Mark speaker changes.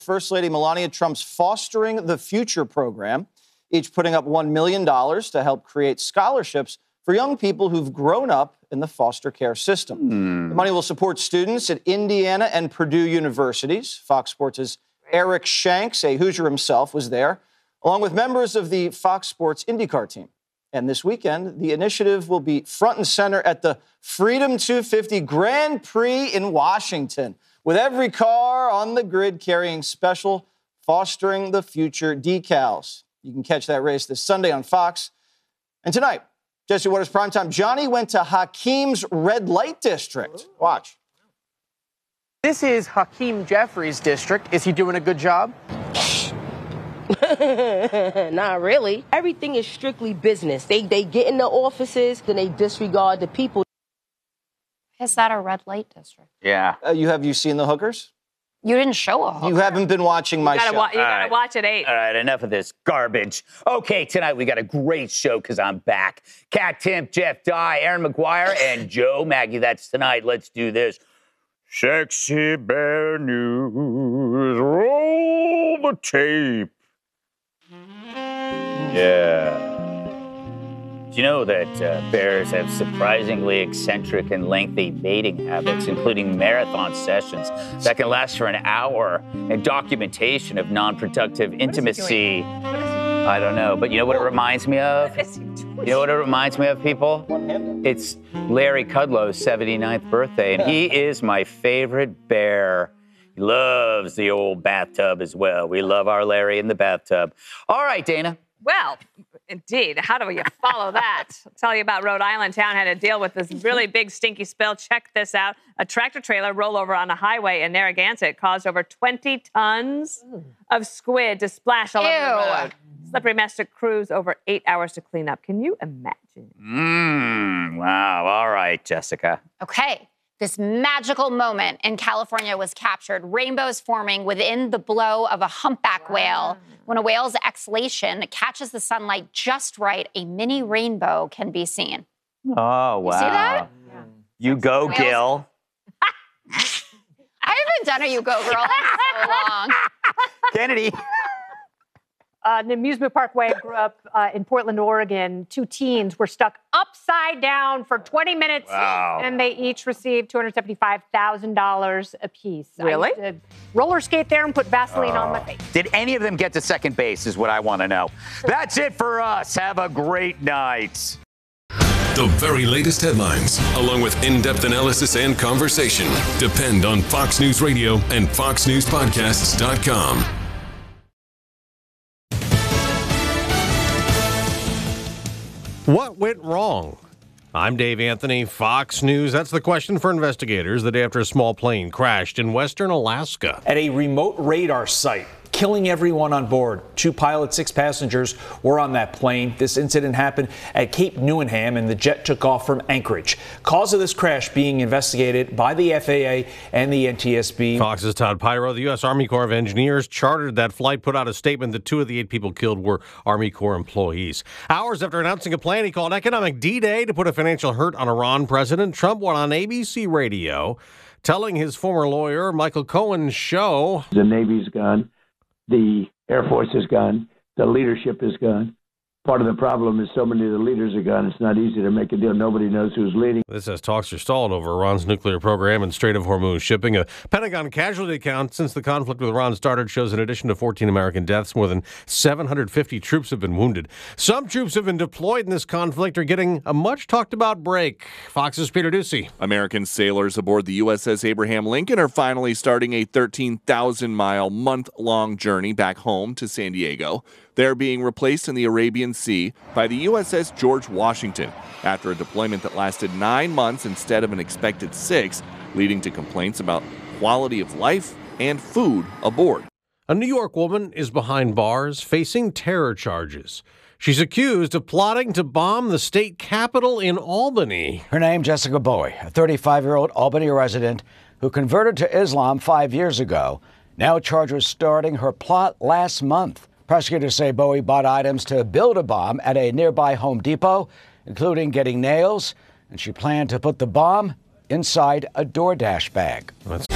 Speaker 1: First Lady Melania Trump's Fostering the Future program, each putting up $1 million to help create scholarships for young people who've grown up in the foster care system. The money will support students at Indiana and Purdue universities. Fox Sports' Eric Shanks, a Hoosier himself, was there, along with members of the Fox Sports IndyCar team. And this weekend, the initiative will be front and center at the Freedom 250 Grand Prix in Washington, with every car on the grid carrying special Fostering the Future decals. You can catch that race this Sunday on Fox. And tonight, Jesse Waters Primetime, Johnny went to Hakeem's red light district. Watch.
Speaker 2: This is Hakeem Jeffries' district. Is he doing a good job?
Speaker 3: Not really. Everything is strictly business. They get in the offices, then they disregard the people.
Speaker 4: Is that a red light district?
Speaker 5: Yeah.
Speaker 1: Have you seen the hookers?
Speaker 4: You didn't show a hooker.
Speaker 1: You haven't been watching my show.
Speaker 6: You gotta watch at 8.
Speaker 5: All right, enough of this garbage. Okay, tonight we got a great show because I'm back. Kat Timp, Jeff Dye, Aaron McGuire, and Joe Maggie. That's tonight. Let's do this. Sexy Bear News. Roll the tape. Yeah. Do you know that bears have surprisingly eccentric and lengthy mating habits, including marathon sessions that can last for an hour, and documentation of non-productive intimacy? I don't know, but you know what it reminds me of? You know what it reminds me of, people? It's Larry Kudlow's 79th birthday, and he is my favorite bear. He loves the old bathtub as well. We love our Larry in the bathtub. All right, Dana.
Speaker 6: Well, indeed. How do you follow that? I'll tell you about Rhode Island. Town had to deal with this really big stinky spill. Check this out. A tractor-trailer rollover on a highway in Narragansett caused over 20 tons of squid to splash all over the road. Slippery mess took crews over 8 hours to clean up. Can you imagine?
Speaker 5: Wow. All right, Jessica.
Speaker 4: Okay. This magical moment in California was captured. Rainbows forming within the blow of a humpback whale. When a whale's exhalation catches the sunlight just right, a mini rainbow can be seen.
Speaker 5: Oh, wow.
Speaker 4: You see that?
Speaker 5: Yeah. You go,
Speaker 4: whales.
Speaker 5: Gil.
Speaker 4: I haven't done a You Go Girl in so long.
Speaker 5: Kennedy.
Speaker 7: An amusement park where I grew up in Portland, Oregon, 2 teens were stuck upside down for 20 minutes.
Speaker 5: Wow.
Speaker 7: And they each received $275,000 apiece.
Speaker 6: Really?
Speaker 7: I used to roller skate there and put Vaseline on my face.
Speaker 5: Did any of them get to second base is what I want to know. That's it for us. Have a great night.
Speaker 8: The very latest headlines, along with in-depth analysis and conversation, depend on Fox News Radio and FoxNewsPodcasts.com.
Speaker 9: What went wrong? I'm Dave Anthony, Fox News. That's the question for investigators the day after a small plane crashed in western Alaska.
Speaker 10: At a remote radar site, killing everyone on board. 2 pilots, 6 passengers were on that plane. This incident happened at Cape Newenham, and the jet took off from Anchorage. Cause of this crash being investigated by the FAA and the NTSB.
Speaker 9: Fox's Todd Pyro. The U.S. Army Corps of Engineers chartered that flight, put out a statement that 2 of the 8 people killed were Army Corps employees. Hours after announcing a plan he called Economic D-Day to put a financial hurt on Iran, President Trump went on ABC radio telling his former lawyer, Michael Cohen's show,
Speaker 11: the Navy's gone. The Air Force is gone. The leadership is gone. Part of the problem is so many of the leaders are gone. It's not easy to make a deal. Nobody knows who's leading.
Speaker 9: This as talks are stalled over Iran's nuclear program and Strait of Hormuz shipping. A Pentagon casualty count since the conflict with Iran started shows in addition to 14 American deaths, more than 750 troops have been wounded. Some troops have been deployed in this conflict are getting a much-talked-about break. Fox's Peter Ducey.
Speaker 12: American sailors aboard the USS Abraham Lincoln are finally starting a 13,000-mile, month-long journey back home to San Diego. They're being replaced in the Arabian Sea by the USS George Washington after a deployment that lasted 9 months instead of an expected 6, leading to complaints about quality of life and food aboard.
Speaker 9: A New York woman is behind bars facing terror charges. She's accused of plotting to bomb the state capitol in Albany.
Speaker 13: Her name, Jessica Bowie, a 35-year-old Albany resident who converted to Islam 5 years ago, now charged with starting her plot last month. Prosecutors say Bowie bought items to build a bomb at a nearby Home Depot, including getting nails, and she planned to put the bomb inside a DoorDash bag.